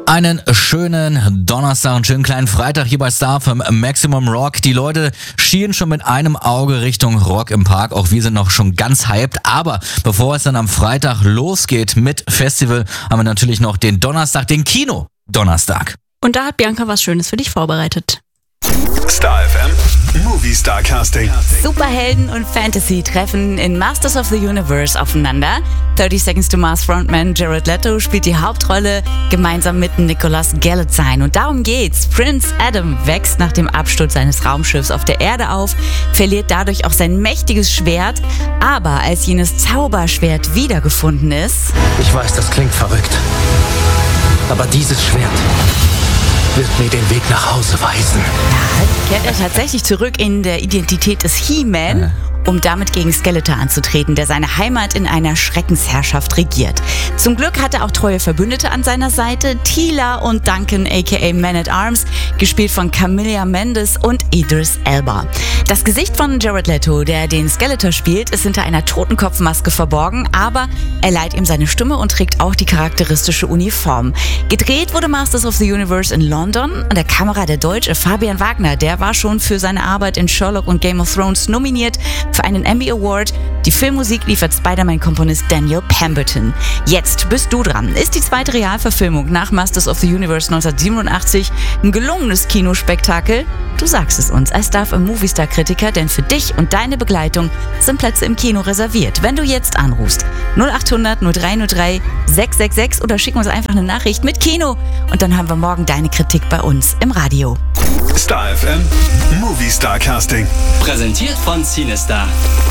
Einen schönen Donnerstag, einen schönen kleinen Freitag hier bei Star FM Maximum Rock. Die Leute schielen schon mit einem Auge Richtung Rock im Park. Auch wir sind noch schon ganz hyped. Aber bevor es dann am Freitag losgeht mit Festival, haben wir natürlich noch den Donnerstag, den Kino-Donnerstag. Und da hat Bianca was Schönes für dich vorbereitet. Star FM Movie Star Casting. Superhelden und Fantasy treffen in Masters of the Universe aufeinander. 30 Seconds to Mars Frontman Jared Leto spielt die Hauptrolle gemeinsam mit Nicholas Galitzine. Und darum geht's. Prince Adam wächst nach dem Absturz seines Raumschiffs auf der Erde auf, verliert dadurch auch sein mächtiges Schwert. Aber als jenes Zauberschwert wiedergefunden ist... Ich weiß, das klingt verrückt. Aber dieses Schwert wird mir den Weg nach Hause weisen. Kehrt er tatsächlich zurück in der Identität des He-Man, um damit gegen Skeletor anzutreten, der seine Heimat in einer Schreckensherrschaft regiert. Zum Glück hat er auch treue Verbündete an seiner Seite, Teela und Duncan aka Man-at-Arms, gespielt von Camilla Mendes und Idris Elba. Das Gesicht von Jared Leto, der den Skeletor spielt, ist hinter einer Totenkopfmaske verborgen, aber er leiht ihm seine Stimme und trägt auch die charakteristische Uniform. Gedreht wurde Masters of the Universe in London. An der Kamera der Deutsche Fabian Wagner, der war schon für seine Arbeit in Sherlock und Game of Thrones nominiert für einen Emmy Award. Die Filmmusik liefert Spider-Man-Komponist Daniel Pemberton. Jetzt bist du dran. Ist die zweite Realverfilmung nach Masters of the Universe 1987 ein gelungenes Kinospektakel? Du sagst es uns als Star FM Movie Star Kritiker, denn für dich und deine Begleitung sind Plätze im Kino reserviert. Wenn du jetzt anrufst 0800 0303 666 oder schick uns einfach eine Nachricht mit Kino und dann haben wir morgen deine Kritik bei uns im Radio. Star FM Movie Star Casting. Präsentiert von Cinestar.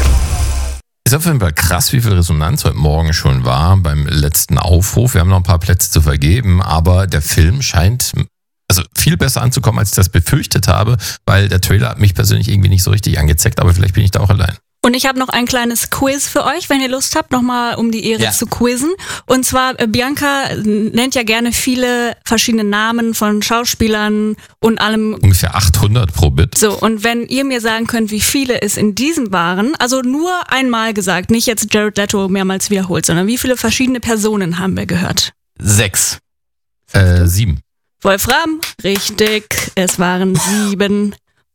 Ist auf jeden Fall krass, wie viel Resonanz heute Morgen schon war beim letzten Aufruf. Wir haben noch ein paar Plätze zu vergeben, aber der Film scheint viel besser anzukommen, als ich das befürchtet habe, weil der Trailer hat mich persönlich irgendwie nicht so richtig angezeckt, aber vielleicht bin ich da auch allein. Und ich habe noch ein kleines Quiz für euch, wenn ihr Lust habt, nochmal um die Ehre zu quizzen. Und zwar, Bianca nennt ja gerne viele verschiedene Namen von Schauspielern und allem. Ungefähr 800 pro Bit. So, und wenn ihr mir sagen könnt, wie viele es in diesem waren, also nur einmal gesagt, nicht jetzt Jared Leto mehrmals wiederholt, sondern wie viele verschiedene Personen haben wir gehört? 6. 7. Wolfram, richtig, es waren 7.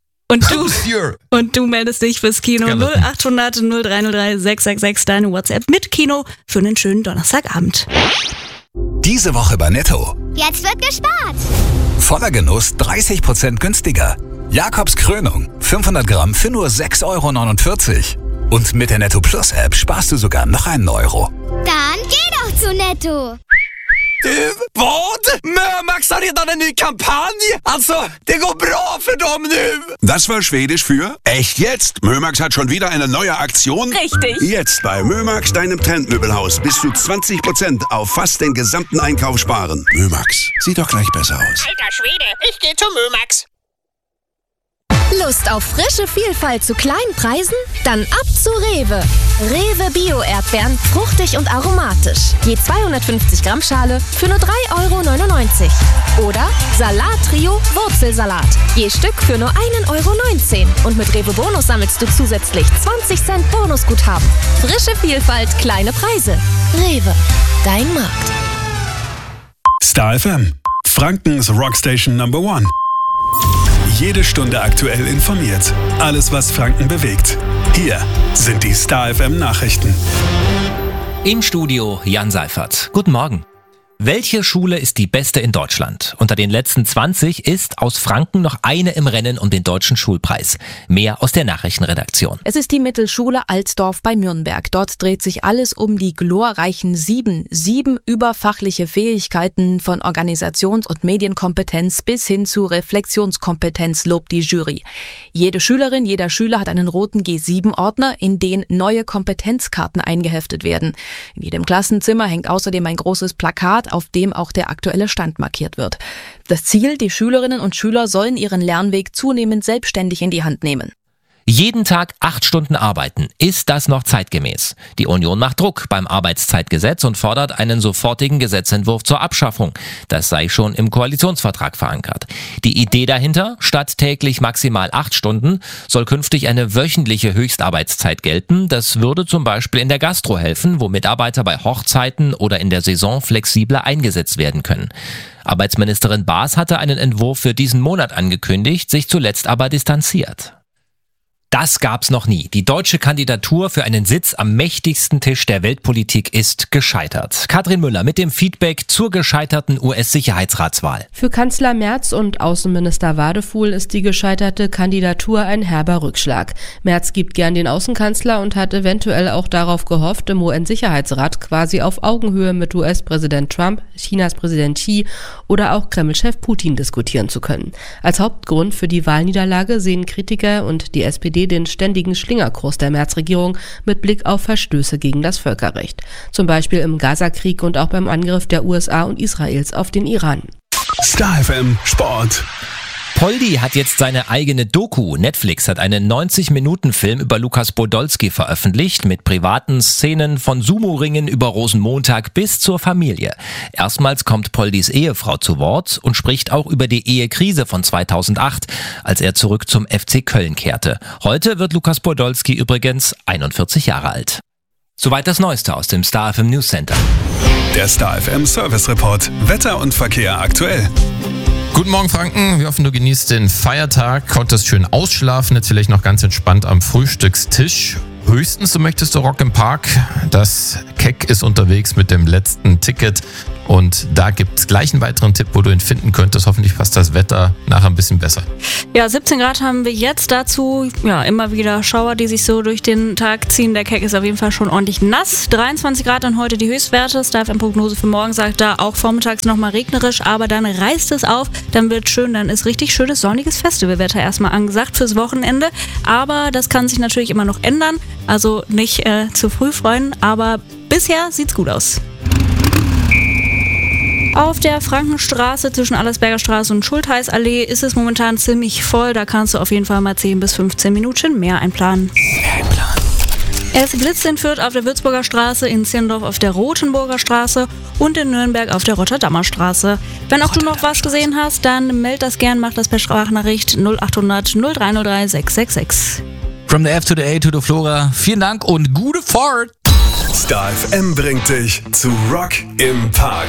Und du meldest dich fürs Kino 0800 0303 666, deine WhatsApp mit Kino für einen schönen Donnerstagabend. Diese Woche bei Netto. Jetzt wird gespart. Voller Genuss 30% günstiger. Jakobs Krönung 500 Gramm für nur 6,49 €. Und mit der Netto Plus App sparst du sogar noch einen Euro. Dann geh doch zu Netto. Vad? Mömax har redan en ny kampanj! Alltså, det går bra för dem nu! Das war Schwedisch für echt jetzt. Mömax hat schon wieder eine neue Aktion. Richtig. Jetzt bei Mömax, deinem Trendmöbelhaus, bis zu 20% auf fast den gesamten Einkauf sparen. Mömax, sieht doch gleich besser aus. Alter Schwede, ich gehe zu Mömax. Lust auf frische Vielfalt zu kleinen Preisen? Dann ab zu Rewe. Rewe Bio-Erdbeeren, fruchtig und aromatisch. Je 250 Gramm Schale für nur 3,99 €. Oder Salat-Trio Wurzelsalat. Je Stück für nur 1,19 € Und mit Rewe Bonus sammelst du zusätzlich 20 Cent Bonusguthaben. Frische Vielfalt, kleine Preise. Rewe, dein Markt. Star FM, Frankens Rockstation Number 1. Jede Stunde aktuell informiert. Alles, was Franken bewegt. Hier sind die Star FM Nachrichten. Im Studio Jan Seifert. Guten Morgen. Welche Schule ist die beste in Deutschland? Unter den letzten 20 ist aus Franken noch eine im Rennen um den Deutschen Schulpreis. Mehr aus der Nachrichtenredaktion. Es ist die Mittelschule Altdorf bei Nürnberg. Dort dreht sich alles um die glorreichen 7 überfachliche Fähigkeiten von Organisations- und Medienkompetenz bis hin zu Reflexionskompetenz, lobt die Jury. Jede Schülerin, jeder Schüler hat einen roten G7-Ordner, in den neue Kompetenzkarten eingeheftet werden. In jedem Klassenzimmer hängt außerdem ein großes Plakat, auf dem auch der aktuelle Stand markiert wird. Das Ziel, die Schülerinnen und Schüler sollen ihren Lernweg zunehmend selbstständig in die Hand nehmen. Jeden Tag 8 Stunden arbeiten. Ist das noch zeitgemäß? Die Union macht Druck beim Arbeitszeitgesetz und fordert einen sofortigen Gesetzentwurf zur Abschaffung. Das sei schon im Koalitionsvertrag verankert. Die Idee dahinter, statt täglich maximal 8 Stunden, soll künftig eine wöchentliche Höchstarbeitszeit gelten. Das würde zum Beispiel in der Gastro helfen, wo Mitarbeiter bei Hochzeiten oder in der Saison flexibler eingesetzt werden können. Arbeitsministerin Baas hatte einen Entwurf für diesen Monat angekündigt, sich zuletzt aber distanziert. Das gab's noch nie. Die deutsche Kandidatur für einen Sitz am mächtigsten Tisch der Weltpolitik ist gescheitert. Katrin Müller mit dem Feedback zur gescheiterten US-Sicherheitsratswahl. Für Kanzler Merz und Außenminister Wadefuhl ist die gescheiterte Kandidatur ein herber Rückschlag. Merz gibt gern den Außenkanzler und hat eventuell auch darauf gehofft, im UN-Sicherheitsrat quasi auf Augenhöhe mit US-Präsident Trump, Chinas Präsident Xi oder auch Kreml-Chef Putin diskutieren zu können. Als Hauptgrund für die Wahlniederlage sehen Kritiker und die SPD den ständigen Schlingerkurs der Merz-Regierung mit Blick auf Verstöße gegen das Völkerrecht. Zum Beispiel im Gaza-Krieg und auch beim Angriff der USA und Israels auf den Iran. Star FM Sport. Poldi hat jetzt seine eigene Doku. Netflix hat einen 90-Minuten-Film über Lukas Podolski veröffentlicht, mit privaten Szenen von Sumo-Ringen über Rosenmontag bis zur Familie. Erstmals kommt Poldis Ehefrau zu Wort und spricht auch über die Ehekrise von 2008, als er zurück zum FC Köln kehrte. Heute wird Lukas Podolski übrigens 41 Jahre alt. Soweit das Neueste aus dem Star FM News Center. Der Star FM Service Report. Wetter und Verkehr aktuell. Guten Morgen Franken, wir hoffen, du genießt den Feiertag, konntest schön ausschlafen, jetzt vielleicht noch ganz entspannt am Frühstückstisch. Höchstens, du möchtest Rock im Park. Das Keck ist unterwegs mit dem letzten Ticket und da gibt es gleich einen weiteren Tipp, wo du ihn finden könntest. Hoffentlich passt das Wetter nachher ein bisschen besser. Ja, 17 Grad haben wir jetzt dazu. Ja, immer wieder Schauer, die sich so durch den Tag ziehen. Der Keck ist auf jeden Fall schon ordentlich nass. 23 Grad dann heute die Höchstwerte. Star FM Prognose für morgen sagt da auch vormittags nochmal regnerisch, aber dann reißt es auf. Dann wird schön, dann ist richtig schönes sonniges Festivalwetter erstmal angesagt fürs Wochenende. Aber das kann sich natürlich immer noch ändern. Also nicht zu früh freuen, aber bisher sieht's gut aus. Auf der Frankenstraße zwischen Allersberger Straße und Schultheißallee ist es momentan ziemlich voll. Da kannst du auf jeden Fall mal 10 bis 15 Minuten mehr einplanen. Es blitzt in Fürth auf der Würzburger Straße, in Zirndorf auf der Rothenburger Straße und in Nürnberg auf der Rotterdammer Straße. Wenn auch du noch was gesehen hast, dann meld das gern, mach das per Sprachnachricht 0800 0303 666. From the F to the A to the Flora. Vielen Dank und gute Fahrt. Star FM bringt dich zu Rock im Park.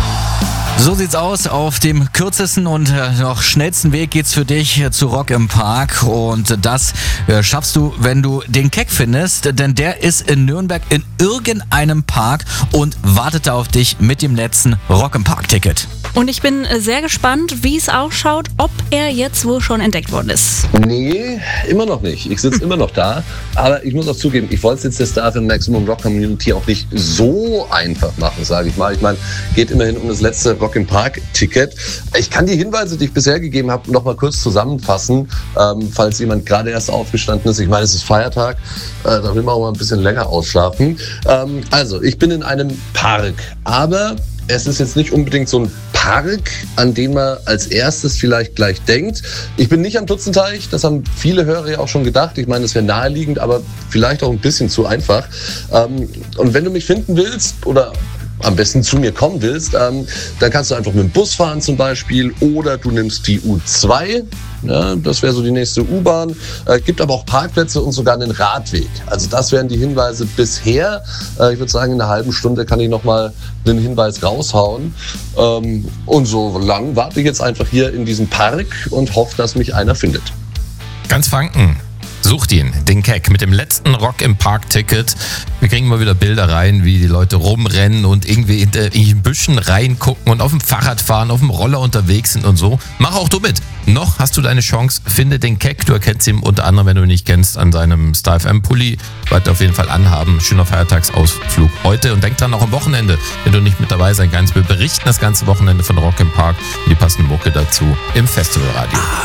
So sieht's aus. Auf dem kürzesten und noch schnellsten Weg geht's für dich zu Rock im Park. Und das schaffst du, wenn du den Keck findest. Denn der ist in Nürnberg in irgendeinem Park und wartet da auf dich mit dem letzten Rock im Park-Ticket. Und ich bin sehr gespannt, wie es ausschaut, ob er jetzt wohl schon entdeckt worden ist. Nee, immer noch nicht. Ich sitze immer noch da. Aber ich muss auch zugeben, ich wollte es jetzt der Star FM Maximum Rock Community auch nicht so einfach machen, sage ich mal. Ich meine, geht immerhin um das letzte Rock im Park Ticket. Ich kann die Hinweise, die ich bisher gegeben habe, noch mal kurz zusammenfassen, falls jemand gerade erst aufgestanden ist. Ich meine, es ist Feiertag, da will man auch mal ein bisschen länger ausschlafen. Also, ich bin in einem Park, aber es ist jetzt nicht unbedingt so ein Park, an den man als erstes vielleicht gleich denkt. Ich bin nicht am Tutzenteich, das haben viele Hörer ja auch schon gedacht. Ich meine, das wäre naheliegend, aber vielleicht auch ein bisschen zu einfach. Und wenn du mich finden willst oder am besten zu mir kommen willst, dann kannst du einfach mit dem Bus fahren zum Beispiel oder du nimmst die U2. Ja, das wäre so die nächste U-Bahn. Gibt aber auch Parkplätze und sogar einen Radweg. Also das wären die Hinweise bisher. Ich würde sagen, in einer halben Stunde kann ich nochmal einen Hinweis raushauen. Und so lang warte ich jetzt einfach hier in diesem Park und hoffe, dass mich einer findet. Ganz Franken. Sucht ihn, den Keck, mit dem letzten Rock im Park-Ticket. Wir kriegen immer wieder Bilder rein, wie die Leute rumrennen und irgendwie in die Büschen reingucken und auf dem Fahrrad fahren, auf dem Roller unterwegs sind und so. Mach auch du mit. Noch hast du deine Chance. Finde den Keck. Du erkennst ihn unter anderem, wenn du ihn nicht kennst, an seinem Star FM Pulli. Warte auf jeden Fall anhaben. Schöner Feiertagsausflug heute. Und denk dran, auch am Wochenende, wenn du nicht mit dabei sein kannst. Wir berichten das ganze Wochenende von Rock im Park und die passende Mucke dazu im Festivalradio.